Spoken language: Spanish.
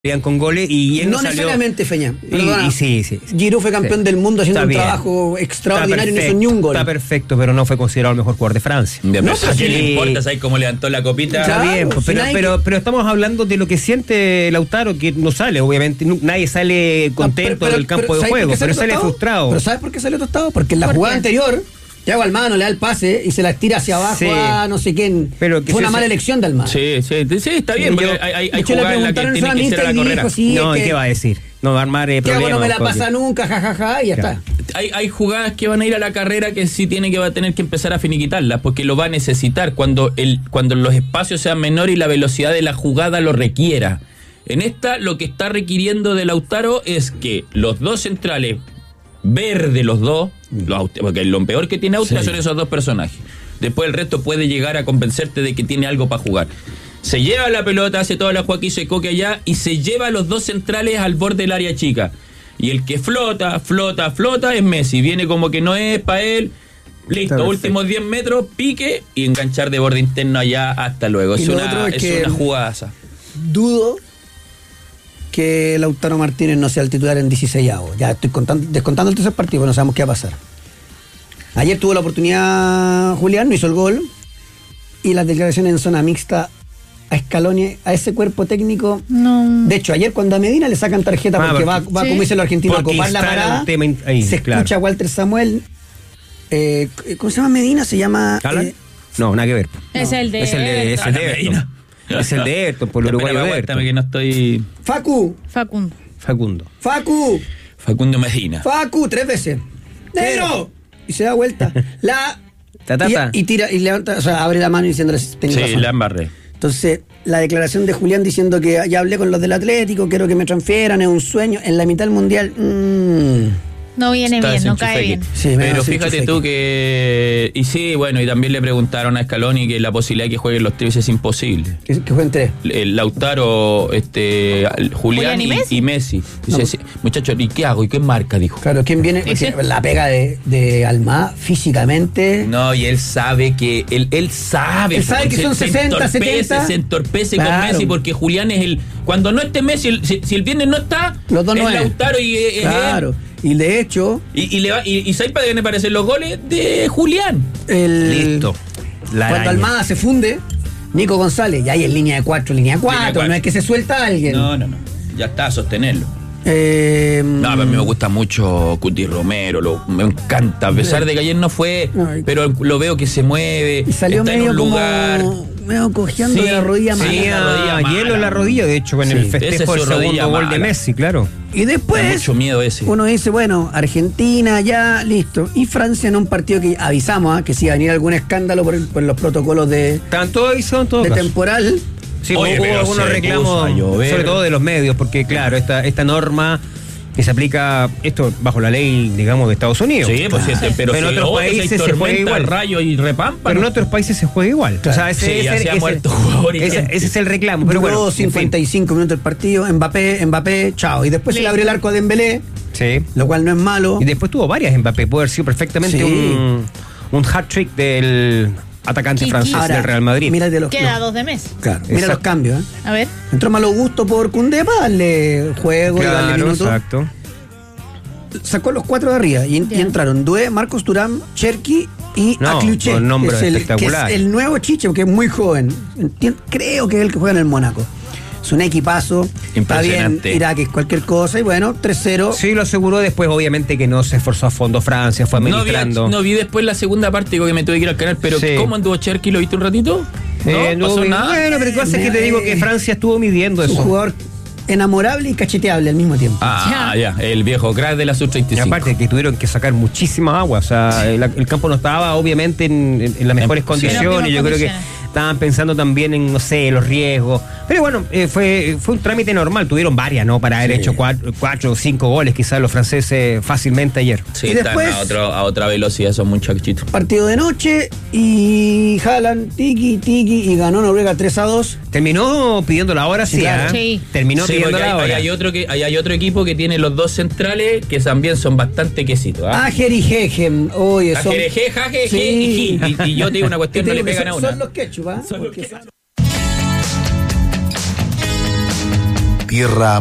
con goles y él no necesariamente Feña. Y sí. Giroud fue campeón del mundo haciendo un trabajo extraordinario y no hizo ni un gol. Está perfecto, pero no fue considerado el mejor jugador de Francia. No, ¿a qué le importa? ¿Sabes cómo levantó la copita? Está bien, pero estamos hablando de lo que siente Lautaro, que no sale, obviamente. Nadie sale contento del campo de juego, pero sale frustrado. ¿Pero sabes por qué salió tostado? Porque en la jugada anterior, Thiago Almada le da el pase y se la tira hacia abajo a no sé quién. Pero fue una mala elección de Almada. Sí, está bien, porque hay jugadas en la que tiene que ser a la carrera. No, ¿y qué va a decir? No va a armar problemas. Thiago no me la pasa nunca, jajaja, y ya está. Hay jugadas que van a ir a la carrera que sí va a tener que empezar a finiquitarlas, porque lo va a necesitar cuando los espacios sean menores y la velocidad de la jugada lo requiera. En esta, lo que está requiriendo de Lautaro es que los dos centrales, verde los dos, porque lo peor que tiene Austria son esos dos personajes. Después el resto puede llegar a convencerte de que tiene algo para jugar. Se lleva la pelota, hace toda la jugada que hizo Coque allá y se lleva a los dos centrales al borde del área chica. Y el que flota es Messi. Viene como que no es para él. Listo, últimos 10 metros, pique y enganchar de borde interno allá hasta luego. Es una jugadaza. Dudo que Lautaro Martínez no sea el titular en 16avos. Ya estoy descontando el tercer partido, pero no sabemos qué va a pasar. Ayer tuvo la oportunidad Julián, no hizo el gol. Y las declaraciones en zona mixta a Scaloni, a ese cuerpo técnico. No. De hecho, ayer cuando a Medina le sacan tarjeta porque va como dicen los argentinos, a copar la parada, escucha a Walter Samuel. ¿Cómo se llama Medina? Se llama... no, nada que ver. Es el de Medina. Es el de Ayrton, por el uruguayo de Ayrton. Que no estoy... Facundo Medina. 3 veces. ¡Negro! Y se da vuelta. Y tira y levanta, o sea, abre la mano diciéndole tengo razón. La embarré. Entonces, la declaración de Julián diciendo que ya hablé con los del Atlético, quiero que me transfieran, es un sueño. En la mitad del mundial. No viene bien, no cae bien. Sí, pero fíjate tú que... Y sí, bueno, y también le preguntaron a Scaloni que la posibilidad de que jueguen los tres es imposible. Que jueguen 3. Lautaro, Julián y Messi. Dice, sí, muchachos, ¿y qué hago? ¿Y qué marca? Dijo. Claro, ¿quién viene? La pega de Almada físicamente. No, y él sabe que... Él sabe. Él sabe que son 60, 70. Se entorpece con Messi porque Julián es el... Cuando no esté Messi, si el viernes no está, los dos no es Lautaro y es él. Y de hecho... Y ¿sabes para qué me parecen los goles? De Julián. Listo. Cuando Almada se funde, Nico González, ya hay en línea de 4, no es que se suelta a alguien. No. Ya está, a sostenerlo. A mí me gusta mucho Cuti Romero, me encanta, a pesar de que ayer no fue, pero lo veo que se mueve, y salió está medio en un lugar... medio cojeando de la rodilla mala. Hielo en la rodilla, de hecho, en el festejo del segundo gol de Messi, claro. Y después, da mucho miedo ese. Uno dice, bueno, Argentina ya, listo. Y Francia en un partido que avisamos, que si iba a venir algún escándalo por los protocolos de... Tanto avisaron todo. De temporal. Sí, hubo algunos reclamos, sobre todo de los medios, porque claro, esta norma que se aplica, esto bajo la ley, digamos, de Estados Unidos. Sí, pues pero en otros países se juega igual. Rayo y repámpano. Pero en otros países se juega igual. Claro. O sea, ya se ha muerto jugador. Ese es el reclamo. Pero bueno, 55 minutos del partido, Mbappé, chao. Y después se le abrió el arco a Dembélé, lo cual no es malo. Y después tuvo varias Mbappé, puede haber sido perfectamente un hat-trick del... atacante francés del Real Madrid. Queda 2 de Messi. Claro, mira los cambios. A ver. Entró Malo Gusto por Koundé para darle juego y darle minutos. Exacto. Sacó los 4 de arriba y entraron Doué, Marcos Thuram, Cherki y Akluché, que es el nuevo Chiche, que es muy joven. Creo que es el que juega en el Mónaco. Es un equipazo. Está bien, Irak es cualquier cosa. Y bueno, 3-0. Sí, lo aseguró después, obviamente, que no se esforzó a fondo Francia, fue administrando. No vi después la segunda parte, que me tuve que ir al canal, pero ¿cómo anduvo Cherki? ¿Lo viste un ratito? No pasó nada. Bueno, pero cosa es que te digo que Francia estuvo midiendo eso. Un jugador enamorable y cacheteable al mismo tiempo. Ya, el viejo crack de la sub-35. Y aparte que tuvieron que sacar muchísima agua, o sea, el campo no estaba obviamente en las mejores condiciones, yo creo que estaban pensando también en, no sé, los riesgos, pero bueno, fue un trámite normal, tuvieron varias, ¿no? Para haber hecho 4 o 5 goles quizás los franceses fácilmente ayer. Sí, y después, están a otra velocidad esos muchachitos. Partido de noche y Haaland, tiki, y ganó Noruega 3-2. Terminó pidiendo la hora, terminó pidiendo la hora. Hay otro equipo que tiene los dos centrales que también son bastante quesitos. Ajer y Jejem. Y yo te digo una cuestión, no le pegan a una. Son los ketchup, tierra